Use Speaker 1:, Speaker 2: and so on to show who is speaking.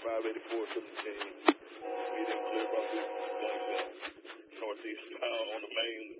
Speaker 1: 584-17. We didn't clear about this northeast on the main